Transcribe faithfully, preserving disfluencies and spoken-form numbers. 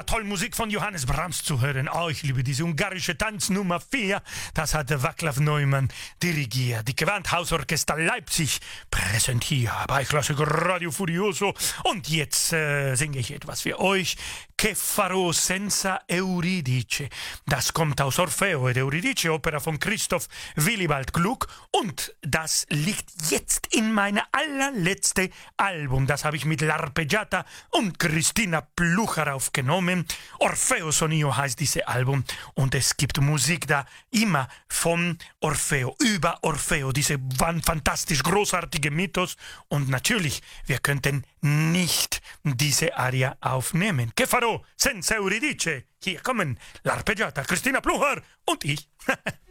war toll, Musik von Johannes Brahms zu hören. Oh, ich liebe diese ungarische Tanz Nummer vier. Das hat Václav Neumann dirigiert. Die Gewandhausorchester Leipzig präsentiert bei Klassiker Radio Furioso. Und jetzt äh, singe ich etwas für euch. Che farò senza Euridice. Das kommt aus Orfeo ed Euridice, Opera von Christoph Willibald Gluck. Und das liegt jetzt in meine allerletzte Album. Das habe ich mit L'Arpeggiata und Christina Plucher aufgenommen. Orfeo Sonio heißt dieses Album. Und es gibt Musik da immer von Orfeo, über Orfeo, diese fantastisch großartige Mythos. Und natürlich, wir könnten nicht diese Aria aufnehmen. Che farò senza Euridice? Hier kommen L'Arpeggiata, Christina Plucher und ich.